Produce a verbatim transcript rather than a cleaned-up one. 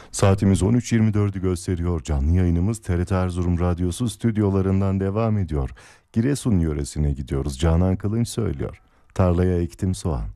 Saatimiz on üç yirmi dördü gösteriyor. Canlı yayınımız T R T Erzurum Radyosu stüdyolarından devam ediyor. Giresun yöresine gidiyoruz. Canan Kılınç söylüyor. Tarlaya ektim soğan.